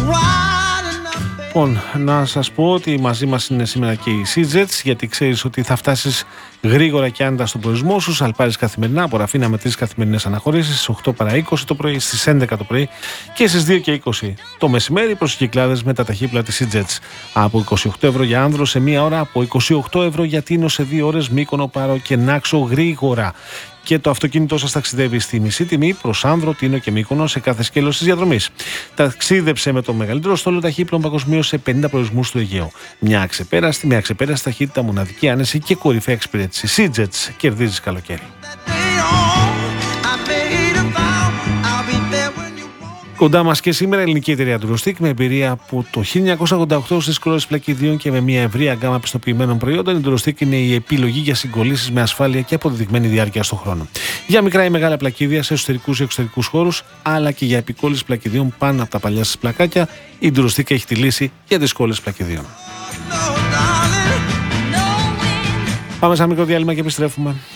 Λοιπόν, να σας πω ότι μαζί μας είναι σήμερα και οι Sea-Jets, γιατί ξέρεις ότι θα φτάσεις γρήγορα και άνετα στον προορισμό σου. Σαλπάρεις καθημερινά από Ραφίνα με 3 καθημερινές αναχωρήσεις, στις 8 παρά 20 το πρωί, στις 11 το πρωί και στις 2 και 20 το μεσημέρι προς Κυκλάδες με τα ταχύπλα της Sea-Jets. Από 28 ευρώ για άνδρο σε 1 ώρα, από 28 ευρώ για Τίνο σε 2 ώρες, Μύκονο, Πάρο και Νάξο γρήγορα. Και το αυτοκίνητό σας ταξιδεύει στη μισή τιμή προς Άνδρο, Τίνο και Μύκονο σε κάθε σκέλος της διαδρομής. Ταξίδεψε με το μεγαλύτερο στόλο ταχύπλων παγκοσμίως σε 50 προορισμούς του Αιγαίου. Μια αξεπέραστη ταχύτητα, μοναδική άνεση και κορυφαία εξυπηρέτηση. Sea-Jets, κερδίζεις καλοκαίρι. Κοντά μας και σήμερα η ελληνική εταιρεία Durostic με εμπειρία από το 1988 στις κρόες πλακιδίων και με μια ευρεία γκάμα πιστοποιημένων προϊόντων. Η Durostic είναι η επιλογή για συγκολλήσεις με ασφάλεια και αποδεδειγμένη διάρκεια στον χρόνο. Για μικρά ή μεγάλα πλακίδια σε εσωτερικούς ή εξωτερικούς χώρους, αλλά και για επικόλληση πλακιδίων πάνω από τα παλιά σας πλακάκια, η Durostic έχει τη λύση για τις κόλλες πλακιδίων. Πάμε σε ένα μικρό διάλειμμα και επιστρέφουμε.